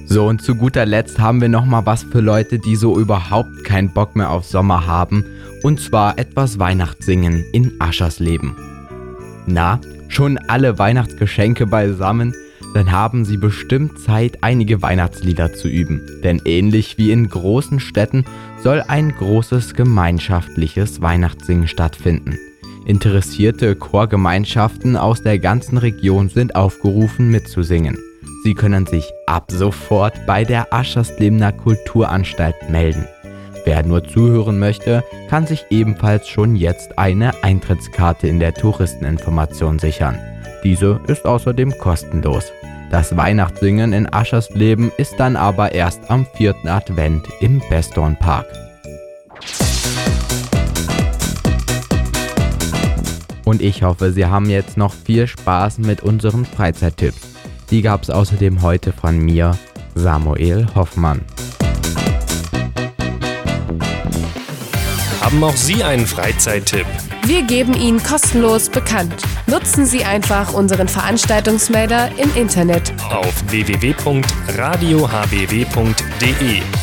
So, und zu guter Letzt haben wir nochmal was für Leute, die so überhaupt keinen Bock mehr auf Sommer haben. Und zwar etwas Weihnachtssingen in Aschersleben. Na, schon alle Weihnachtsgeschenke beisammen? Dann haben Sie bestimmt Zeit, einige Weihnachtslieder zu üben. Denn ähnlich wie in großen Städten soll ein großes gemeinschaftliches Weihnachtssingen stattfinden. Interessierte Chorgemeinschaften aus der ganzen Region sind aufgerufen mitzusingen. Sie können sich ab sofort bei der Ascherslebener Kulturanstalt melden. Wer nur zuhören möchte, kann sich ebenfalls schon jetzt eine Eintrittskarte in der Touristeninformation sichern. Diese ist außerdem kostenlos. Das Weihnachtssingen in Aschersleben ist dann aber erst am 4. Advent im Bestornpark. Und ich hoffe, Sie haben jetzt noch viel Spaß mit unseren Freizeittipps. Die gab es außerdem heute von mir, Samuel Hoffmann. Haben auch Sie einen Freizeittipp? Wir geben ihn kostenlos bekannt. Nutzen Sie einfach unseren Veranstaltungsmelder im Internet auf www.radiohbw.de.